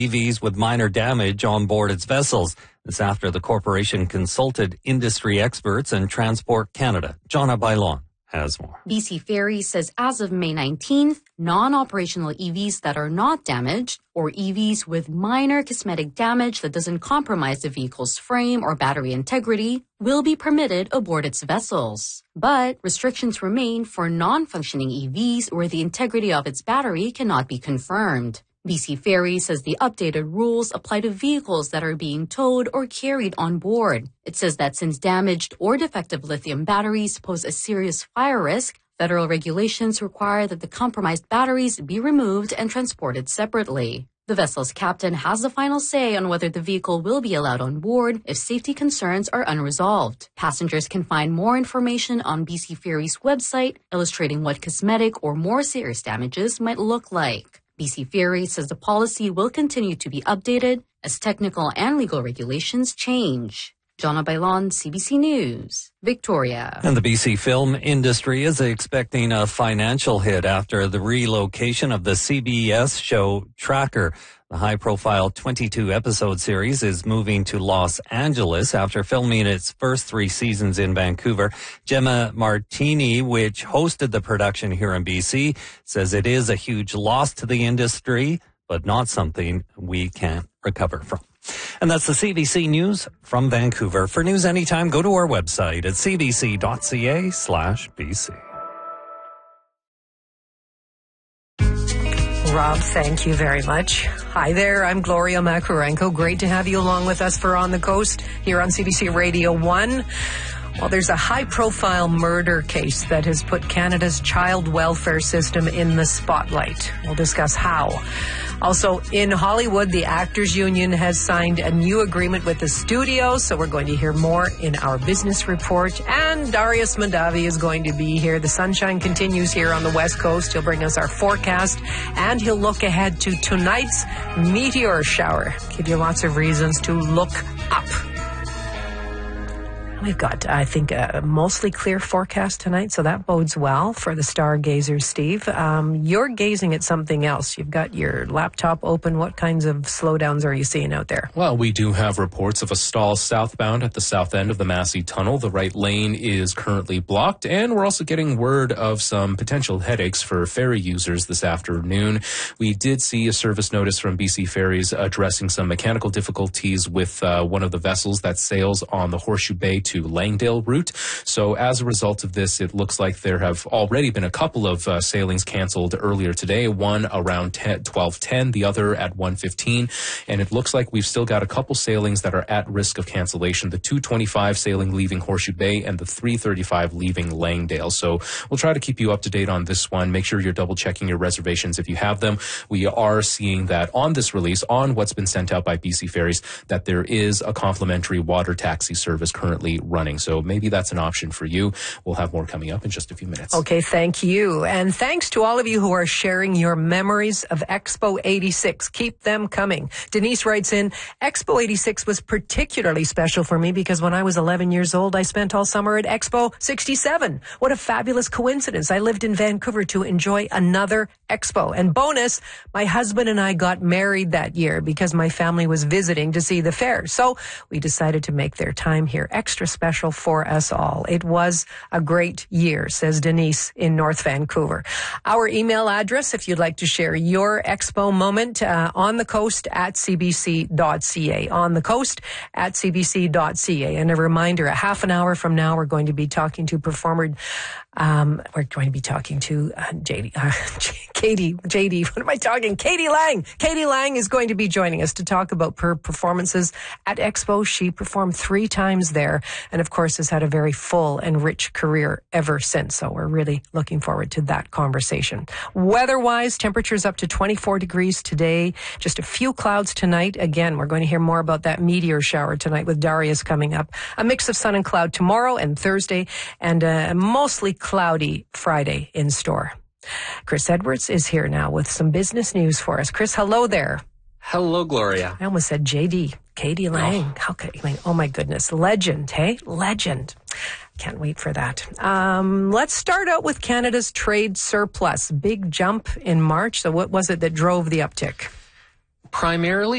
EVs with minor damage on board its vessels. This after the corporation consulted industry experts and Transport Canada. Jonna Bailon has more. BC Ferries says as of May 19th, non-operational EVs that are not damaged or EVs with minor cosmetic damage that doesn't compromise the vehicle's frame or battery integrity will be permitted aboard its vessels. But restrictions remain for non-functioning EVs where the integrity of its battery cannot be confirmed. BC Ferries says the updated rules apply to vehicles that are being towed or carried on board. It says that since damaged or defective lithium batteries pose a serious fire risk, federal regulations require that the compromised batteries be removed and transported separately. The vessel's captain has the final say on whether the vehicle will be allowed on board if safety concerns are unresolved. Passengers can find more information on BC Ferries' website, illustrating what cosmetic or more serious damages might look like. BC Ferries says the policy will continue to be updated as technical and legal regulations change. Jonna Bailon, CBC News, Victoria. And the BC film industry is expecting a financial hit after the relocation of the CBS show Tracker. The high-profile 22-episode series is moving to Los Angeles after filming its first 3 seasons in Vancouver. Gemma Martini, which hosted the production here in BC, says it is a huge loss to the industry, but not something we can't recover from. And that's the CBC News from Vancouver. For news anytime, go to our website at cbc.ca/BC. Rob, thank you very much. Hi there, I'm Gloria Makarenko. Great to have you along with us for On the Coast here on CBC Radio 1. Well, there's a high-profile murder case that has put Canada's child welfare system in the spotlight. We'll discuss how. Also, in Hollywood, the Actors Union has signed a new agreement with the studio, so we're going to hear more in our business report. And Darius Madavi is going to be here. The sunshine continues here on the West Coast. He'll bring us our forecast, and he'll look ahead to tonight's meteor shower. Give you lots of reasons to look up. We've got, I think, a mostly clear forecast tonight, so that bodes well for the stargazers, Steve. You're gazing at something else. You've got your laptop open. What kinds of slowdowns are you seeing out there? Well, we do have reports of a stall southbound at the south end of the Massey Tunnel. The right lane is currently blocked, and we're also getting word of some potential headaches for ferry users this afternoon. We did see a service notice from BC Ferries addressing some mechanical difficulties with one of the vessels that sails on the Horseshoe Bay to Langdale route. So as a result of this, it looks like there have already been a couple of sailings canceled earlier today, one around 12:10, the other at 1:15. And it looks like we've still got a couple sailings that are at risk of cancellation. The 2:25 sailing leaving Horseshoe Bay and the 3:35 leaving Langdale. So we'll try to keep you up to date on this one. Make sure you're double checking your reservations if you have them. We are seeing that on this release, on what's been sent out by BC Ferries, that there is a complimentary water taxi service currently running. So maybe that's an option for you. We'll have more coming up in just a few minutes. Okay, thank you. And thanks to all of you who are sharing your memories of Expo 86. Keep them coming. Denise writes in, Expo 86 was particularly special for me because when I was 11 years old, I spent all summer at Expo 67. What a fabulous coincidence. I lived in Vancouver to enjoy another Expo. And bonus, my husband and I got married that year because my family was visiting to see the fair. So we decided to make their time here extra special for us all. It was a great year, says Denise in North Vancouver. Our email address, if you'd like to share your Expo moment, on the coast at cbc.ca. On the coast at cbc.ca. And a reminder, a half an hour from now, we're going to be talking to Katie Lang. Katie Lang is going to be joining us to talk about her performances at Expo. She performed 3 times there and, of course, has had a very full and rich career ever since. So we're really looking forward to that conversation. Weather-wise, temperatures up to 24 degrees today. Just a few clouds tonight. Again, we're going to hear more about that meteor shower tonight with Darius coming up. A mix of sun and cloud tomorrow and Thursday, and a mostly cloudy Friday in store. Chris Edwards is here now with some business news for us. Chris, hello there. Hello, Gloria. I almost said JD. Katie Lang. Oh. How could you? Oh, my goodness. Legend, hey? Legend. Can't wait for that. Let's start out with Canada's trade surplus. Big jump in March. So what was it that drove the uptick? Primarily